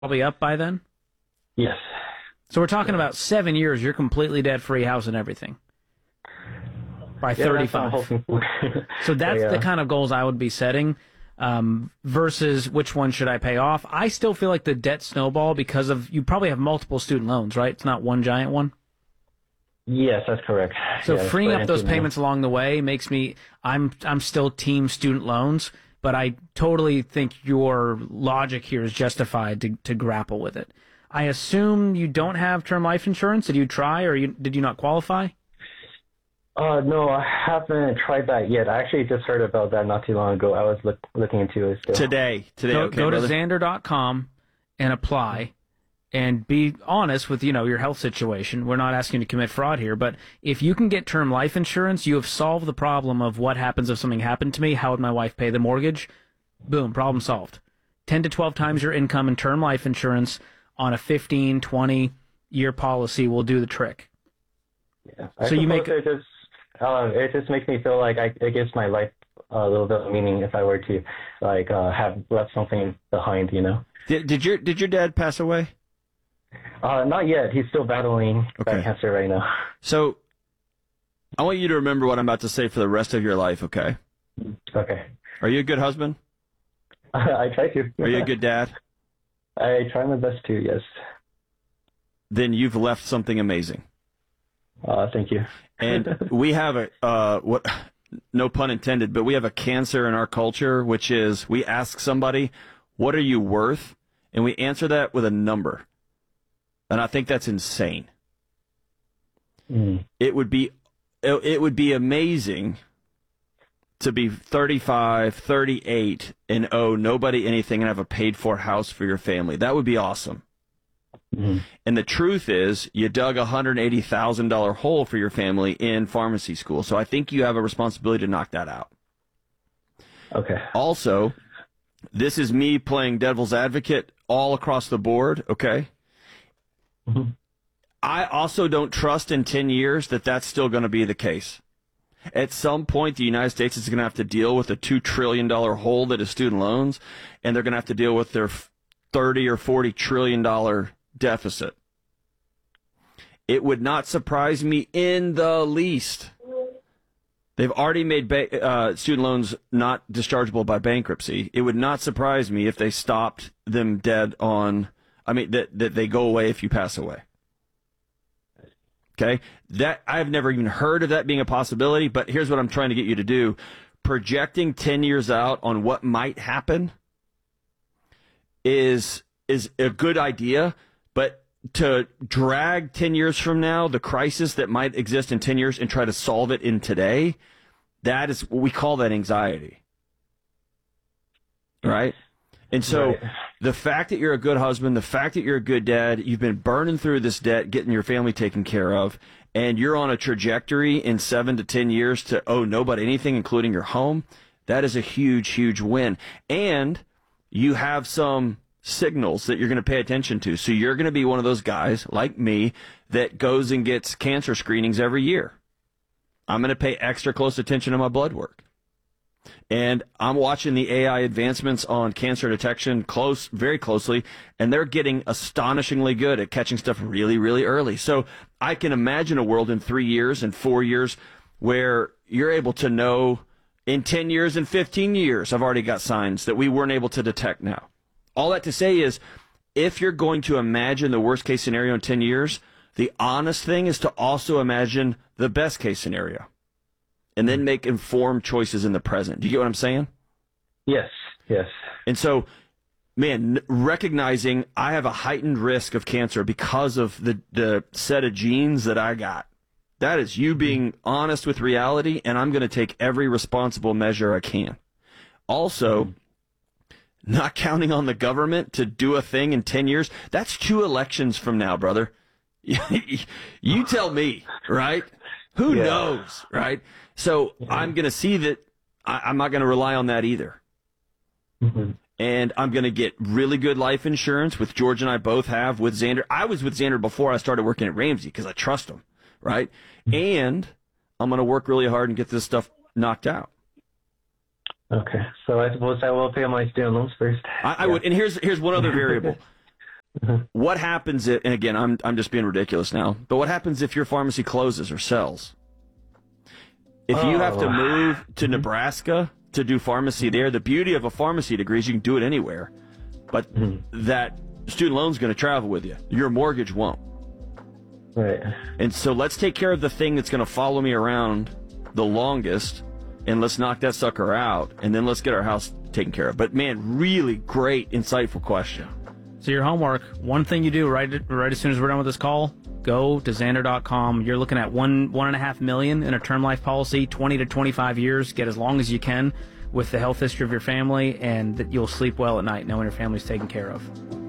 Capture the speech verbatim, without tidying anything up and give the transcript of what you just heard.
Probably up by then? Yes. So we're talking about seven years, you're completely debt-free, house and everything. By Yeah, thirty-five. that's what I'm hoping for. So that's yeah. the kind of goals I would be setting, um, versus which one should I pay off. I still feel like the debt snowball because of, you probably have multiple student loans, right? It's not one giant one. Yes, that's correct. So yeah, freeing up those into payments along the way makes me, I'm, I'm still team student loans, but I totally think your logic here is justified to, to grapple with it. I assume you don't have term life insurance. Did you try, or you, did you not qualify? Uh, no, I haven't tried that yet. I actually just heard about that not too long ago. I was look, looking into it still. Today. Today, Go, okay, go to brother? Xander dot com and apply, and be honest with, you know, your health situation. We're not asking you to commit fraud here, but if you can get term life insurance, you have solved the problem of what happens if something happened to me. How would my wife pay the mortgage? Boom, problem solved. ten to twelve times your income in term life insurance on a fifteen, twenty year policy will do the trick. Yeah. I So you make it just, uh, it just makes me feel like I, it gives my life a little bit of meaning if I were to like uh, have left something behind, you know. Did, did your Did your dad pass away? Uh, not yet. He's still battling Okay. back cancer right now. So, I want you to remember what I'm about to say for the rest of your life, okay? Okay. Are you a good husband? I try to. Are you a good dad? I try my best to, yes. Then you've left something amazing. Uh, thank you. And we have a, uh, what, no pun intended, but we have a cancer in our culture, which is we ask somebody, what are you worth? And we answer that with a number. And I think that's insane. Mm. It would be, it, it would be amazing to be thirty-five, thirty-eight and owe nobody anything and have a paid for house for your family. That would be awesome. Mm-hmm. And the truth is, you dug a one hundred eighty thousand dollars hole for your family in pharmacy school. So I think you have a responsibility to knock that out. Okay. Also, this is me playing devil's advocate all across the board, okay? Mm-hmm. I also don't trust in ten years that that's still going to be the case. At some point, the United States is going to have to deal with a two trillion dollars hole that is student loans, and they're going to have to deal with their thirty or forty trillion dollars deficit. It would not surprise me in the least. They've already made ba- uh, student loans not dischargeable by bankruptcy. It would not surprise me if they stopped them dead on, I mean, that, that they go away if you pass away. Okay, that I've never even heard of that being a possibility, but here's what I'm trying to get you to do. Projecting ten years out on what might happen is is a good idea, but to drag ten years from now the crisis that might exist in ten years and try to solve it in today, that is what we call that anxiety. Right? And so Right. the fact that you're a good husband, the fact that you're a good dad, you've been burning through this debt, getting your family taken care of, and you're on a trajectory in seven to ten years to owe nobody anything, including your home, that is a huge, huge win. And you have some signals that you're going to pay attention to. So you're going to be one of those guys, like me, that goes and gets cancer screenings every year. I'm going to pay extra close attention to my blood work. And I'm watching the A I advancements on cancer detection close, very closely, and they're getting astonishingly good at catching stuff really, really early. So I can imagine a world in three years and four years where you're able to know in ten years and fifteen years, I've already got signs that we weren't able to detect now. All that to say is, if you're going to imagine the worst case scenario in ten years, the honest thing is to also imagine the best case scenario. And then make informed choices in the present. Do you get what I'm saying? Yes, yes. And so, man, recognizing I have a heightened risk of cancer because of the, the set of genes that I got. That is you being honest with reality, and I'm going to take every responsible measure I can. Also, not counting on the government to do a thing in ten years. That's two elections from now, brother. You tell me, right? Who Yeah. knows, right? So I'm going to see that I, I'm not going to rely on that either. Mm-hmm. And I'm going to get really good life insurance, which George and I both have with Xander. I was with Xander before I started working at Ramsey because I trust him, right? And I'm going to work really hard and get this stuff knocked out. Okay, so I suppose I will pay my student loans first. I, I Yeah. would, and here's here's one other variable. Mhm. What happens if, and again, I'm I'm just being ridiculous now, but what happens if your pharmacy closes or sells? If you have to Oh. move to Nebraska to do pharmacy there, the beauty of a pharmacy degree is you can do it anywhere, but Mhm. that student loan's going to travel with you. Your mortgage won't. Right. And so let's take care of the thing that's going to follow me around the longest, and let's knock that sucker out, and then let's get our house taken care of. But man, really great, insightful question. So your homework, one thing you do right right as soon as we're done with this call, go to Xander dot com. You're looking at one one and a half million in a term life policy, twenty to twenty-five years. Get as long as you can with the health history of your family, and that you'll sleep well at night knowing your family's taken care of.